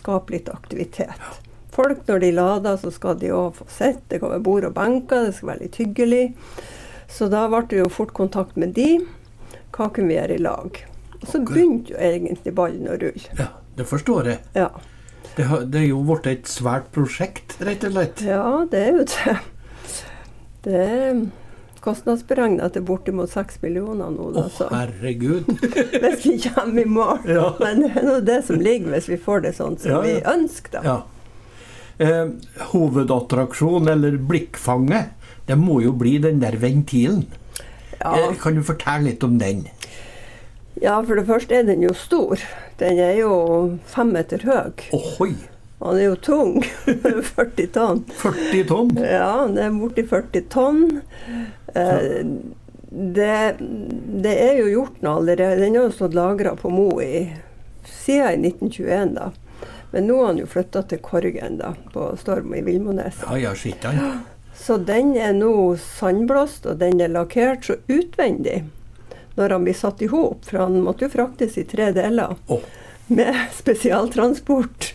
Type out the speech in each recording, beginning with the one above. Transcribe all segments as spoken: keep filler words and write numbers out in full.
skape litt aktivitet. Folk når de lader, så skal de også få sett, det kan være bord og benker, det skal være litt hyggelig. Så da ble det jo fort kontakt med de, hva kunne vi gjøre i lag? Og så begynte jo egentlig ballen å rulle. Ja, det forstår jeg. Ja. Det, har, det er jo vært et svært prosjekt, rett og slett. Ja, det er jo det. Det er kostnadsberegnet til bortimot seks millioner nå. Å, oh, herregud. Hvis vi kommer i mål. Ja. Men det er det som ligger hvis vi får det sånn som ja, ja. vi ønsker. Da. Ja. Eh, hovedattraksjon, eller blikkfanget, det må jo bli den der ventilen. Ja. Eh, kan du fortelle litt om den? Ja, for det første er den jo stor. Den er jo fem meter høy. Ohoi! Han er jo tung. førti tonn. førti tonn? Ja, det er borti førti tonn. Eh, det, det er jo gjort noe allerede. Den har jo stått lagret på Mo i, siden i nitten tjueen da. Men nå har han jo flyttet til Korgen da, på Storm i Vilmones. Ja, ja, shit, ja. Så den er nå sandblåst, og den er lakkert så utvendig. Når han blir satt ihop, for han måtte jo fraktes i tre deler, oh. med spesialtransport.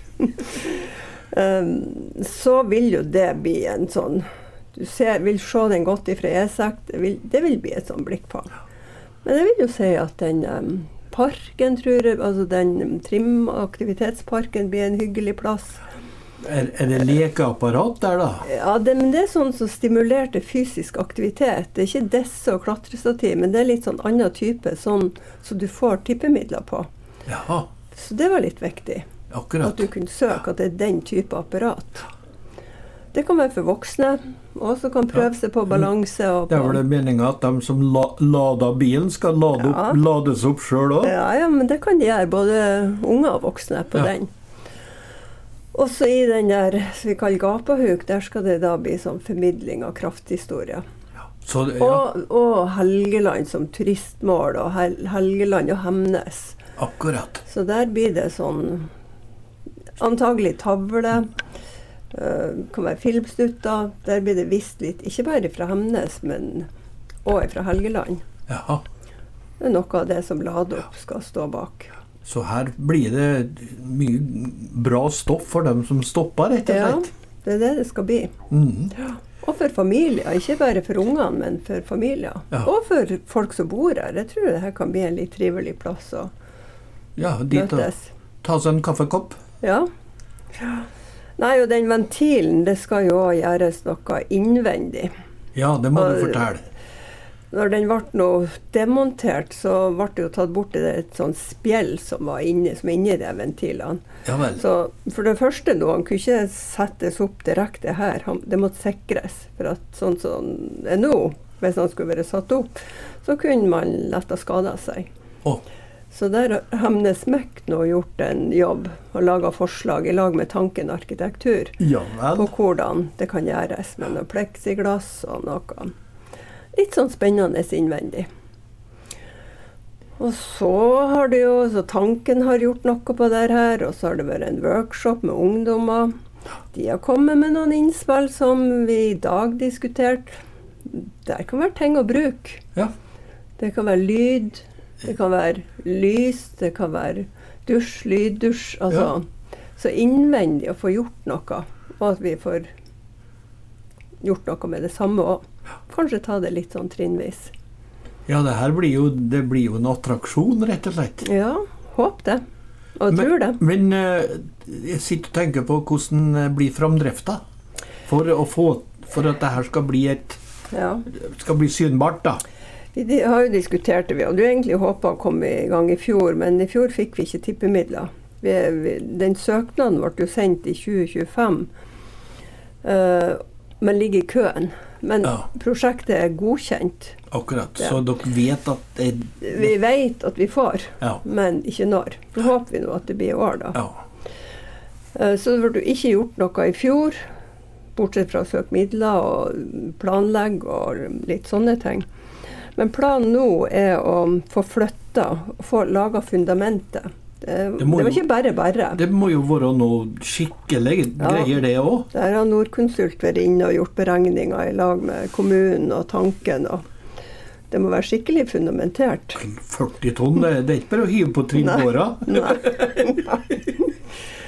um, så vil jo det bli en sånn, du ser, vil se den godt ifra E seks, det vil, det vil bli et sånn blikkfang. Men jeg vil jo si at den um, parken, tror jeg, altså den um, trimaktivitetsparken blir en hyggelig plass. Er, er det lekeapparat der da? Ja, det, men det er sånn som stimulerer til fysisk aktivitet. Det er ikke desse og klatrestativ, men det er litt sånn annen type, sånn så du får tippemidler på. Jaha. Så det var litt viktig. Akkurat. At du kunne søke at det er den type apparat. Det kan være for voksne, og så kan prøve seg på balanse. Og på. Det er vel det meningen at de som la, lader bilen skal lade ja. opp, lades opp selv også? Ja, ja, men det kan de gjøre, både unge og voksne på ja. den. Også i den der, som vi kaller Gapahuk, der skal det da bli sånn formidling av krafthistorie. Ja. Så, ja. og, og Helgeland som turistmål, og Hel Helgeland og Hemnes. Akkurat. Så der blir det sånn, antagelig tavle, uh, kan være filmsnutter, der blir det vist litt, ikke bare fra Hemnes, men også fra Helgeland. Jaha. Det er noe av det som lader opp skal stå bak. Så her blir det mye bra stoff for dem som stopper, rett og slett. Ja, det er det det skal bli. Mm. Ja. Og for familier, ikke bare for ungene, men for familier. Ja. Og for folk som bor her. Jeg tror det her kan bli en litt trivelig plass å ja, dit møtes. Og ta seg en kaffekopp. Ja. ja. Nei, og den ventilen, det skal jo gjøres noe innvendig. Ja, det må og, du fortelle. Når den ble noe demontert, så ble det jo tatt bort det et sånt spjell som var inne, som er inne i de ventilene. Ja vel. Så for det første nå, han kunne ikke settes opp direkte her. Han, det måtte sikres. For at sånn som det er nå, hvis han skulle være satt opp, så kunne man lett ha skadet seg. Oh. Så der har Hemnes Mekt nå gjort en jobb og laget forslag i lag med Tanken Arkitektur ja, vel. På hvordan det kan gjøres med noe plexiglass og noe. Litt sånn spennende innvendig. Og så har det jo, så Tanken har gjort noe på det her, og så har det vært en workshop med ungdommer. De har kommet med noen innspill som vi i dag diskuterte. Det kan være ting å bruke. Ja. Det kan være lyd, det kan være lys, det kan være dusj, lyddusj, altså. Ja. Så innvendig å få gjort noe, og at vi får gjort noe med det samme også. Kanskje ta det litt sånn trinnvis. Ja, det her blir jo, det blir jo en attraksjon, rett og slett. Ja, håp det. Og men, tror det. Men jeg sitter og tenker på hvordan blir framdrifta for å få, for at det her skal bli et, ja. skal bli synbart da. Vi de har jo diskutert det, vi hadde jo egentlig håpet å komme i gang i fjor, men i fjor fikk vi ikke tippemidler. Vi, vi, den søknaden ble jo sendt i tjue tjuefem, uh, men ligger i køen. Men ja. Prosjektet er godkjent. Akkurat, ja. Så dere vet at det... Vi vet at vi får, ja. Men ikke når. Så håper vi nå at det blir i år da. Ja. Uh, så det ble ikke gjort noe i fjor, bortsett fra å søke midler og planlegge og litt sånne ting. Men planen nå er å få flyttet og få laget fundamentet. Det, det, det var ikke bare bare. Det må jo være noe skikkelig ja. Greier det også. Der har Nordkonsult vært inne og gjort beregninger i lag med kommunen og Tanken. Og det må være skikkelig fundamentert. førti tonn, det, det er ikke bare å hive på trinnbåra. Nei. Nei.